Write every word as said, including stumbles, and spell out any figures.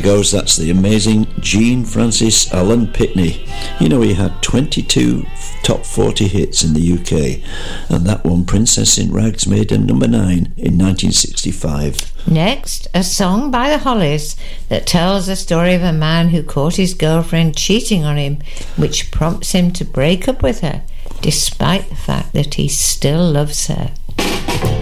goes, that's the amazing Gene Francis Allen Pitney. You know, he had twenty-two top forty hits in the U K, and that one, Princess in Rags, made him number nine in nineteen sixty-five. Next, a song by the Hollies that tells the story of a man who caught his girlfriend cheating on him, which prompts him to break up with her, despite the fact that he still loves her.